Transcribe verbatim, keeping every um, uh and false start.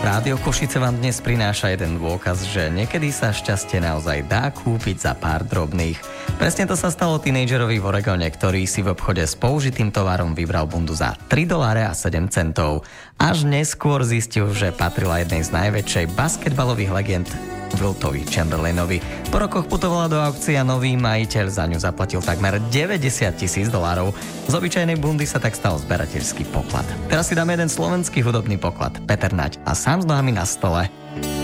Rádio Košice vám dnes prináša jeden dôkaz, že niekedy sa šťastie naozaj dá kúpiť za pár drobných. Presne to sa stalo tínedžerovi v Oregone, ktorý si v obchode s použitým tovarom vybral bundu za tri doláre a sedem centov. Až neskôr zistil, že patrila jednej z najväčšej basketbalových legend Wiltovi Chamberlainovi. Po rokoch putovala do aukcie a nový majiteľ za ňu zaplatil takmer deväťdesiat tisíc dolárov. Z obyčajnej bundy sa tak stal zberateľský poklad. Teraz si dáme jeden slovenský hudobný poklad. Peter Nať a Sám s nohami na stole.